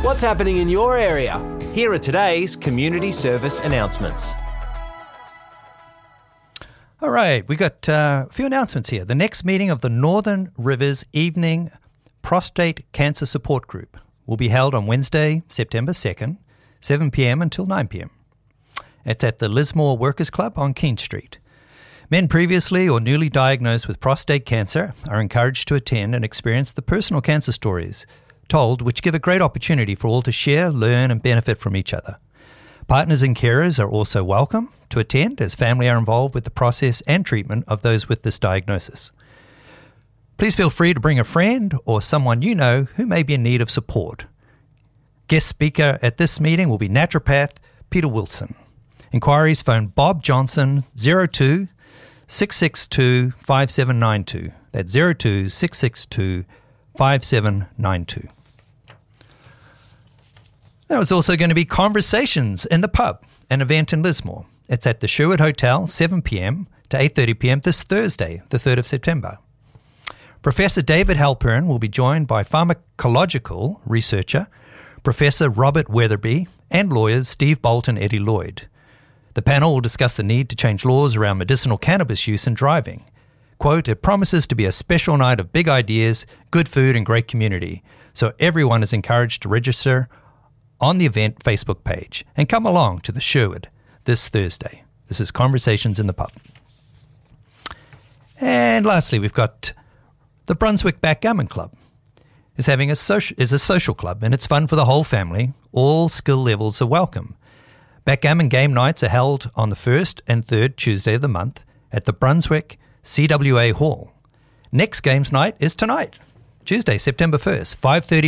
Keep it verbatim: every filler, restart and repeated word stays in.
What's happening in your area? Here are today's community service announcements. All right, we got uh, a few announcements here. The next meeting of the Northern Rivers Evening Prostate Cancer Support Group will be held on Wednesday, September second, seven p.m. until nine p.m. It's at the Lismore Workers Club on Keene Street. Men previously or newly diagnosed with prostate cancer are encouraged to attend and experience the personal cancer stories told, which give a great opportunity for all to share, learn and benefit from each other. Partners and carers are also welcome to attend, as family are involved with the process and treatment of those with this diagnosis. Please feel free to bring a friend or someone you know who may be in need of support. Guest speaker at this meeting will be naturopath Peter Wilson. Inquiries phone Bob Johnson zero two six six two five seven nine two. That's zero two six six two five seven nine two. There was also going to be Conversations in the Pub, an event in Lismore. It's at the Sherwood Hotel, seven p.m. to eight thirty p.m. this Thursday, the third of September. Professor David Halpern will be joined by pharmacological researcher Professor Robert Weatherby and lawyers Steve Bolt and Eddie Lloyd. The panel will discuss the need to change laws around medicinal cannabis use and driving. Quote, "It promises to be a special night of big ideas, good food and great community, so everyone is encouraged to register on the event Facebook page and come along to the Sherwood this Thursday." This is Conversations in the Pub. And lastly, we've got the Brunswick Backgammon Club. Is having a social is a social club, and it's fun for the whole family. All skill levels are welcome. Backgammon game nights are held on the first and third Tuesday of the month at the Brunswick C W A Hall. Next games night is tonight, Tuesday, September first, five thirty